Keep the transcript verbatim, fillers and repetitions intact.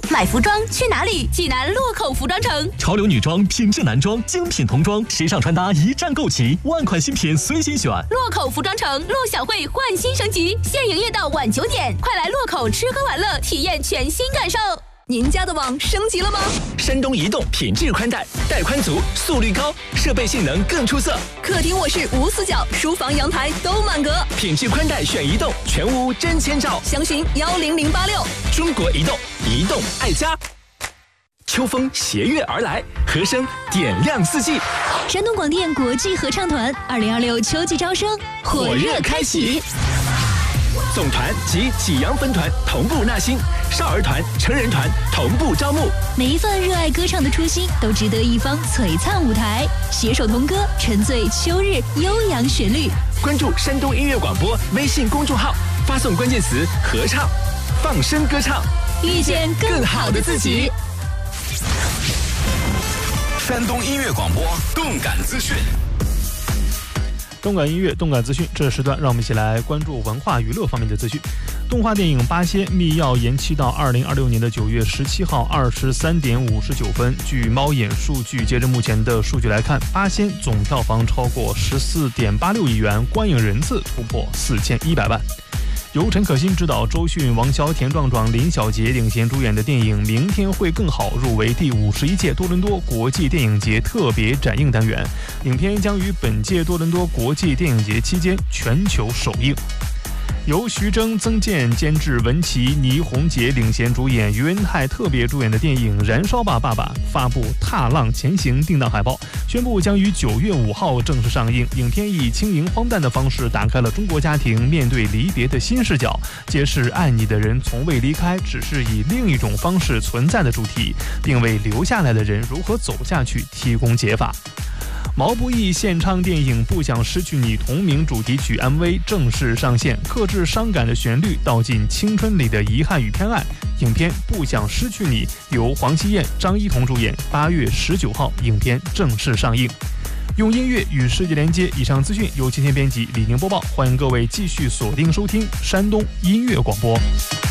买服装去哪里？济南洛口服装城。 潮流女装、品质男装、精品童装，时尚穿搭一站购齐，万款新品随心选。 洛口服装城，陆小慧焕新升级，现营业到晚九点，快来洛口吃喝玩乐，体验全新感受。您家的网升级了吗？ 山东移动品质宽带，带宽足，速率高，设备性能更出色。 客厅卧室无死角，书房阳台都满格。 品质宽带选移动，全屋真千兆。 详询幺零零八六。 中国移动，移动爱家。秋风携月而来，和声点亮四季。 山东广电国际合唱团二零二六秋季招生火热开启。 总团及济阳分团同步纳新，少儿团、成人团同步招募。 每一份热爱歌唱的初心，都值得一方璀璨舞台。携手同歌，沉醉秋日悠扬旋律。 关注山东音乐广播微信公众号，发送关键词“合唱”，放声歌唱， 遇见更好的自己。 山东音乐广播动感资讯。 动感音乐、动感资讯，这时段让我们一起来关注文化娱乐方面的资讯。动画电影《八仙》密钥延期到二零二六年的九月十七号二十三点五十九分。据猫眼数据，截至目前的数据来看，《八仙》总票房超过十四点八六亿元，观影人次突破四千一百万。由陈可辛执导，周迅、王骁、田壮壮、林小杰领衔主演的电影《明天会更好》入围第五十一届多伦多国际电影节特别展映单元。影片将于本届多伦多国际电影节期间全球首映。由徐峥、曾健监制，文琪、倪虹洁领衔主演，于恩泰特别主演的电影《燃烧吧，爸爸》发布《踏浪前行》定档海报，宣布将于九月五号正式上映。影片以轻盈荒诞的方式打开了中国家庭面对离别的新视角，揭示爱你的人从未离开，只是以另一种方式存在的主题，并为留下来的人如何走下去提供解法。毛不易献唱电影《不想失去你》同名主题曲 M V 正式上线，克制伤感的旋律，道尽青春里的遗憾与偏爱。影片《不想失去你》由黄希燕、张一彤主演，八月十九号影片正式上映。用音乐与世界连接，以上资讯由今天编辑李宁播报，欢迎各位继续锁定收听山东音乐广播。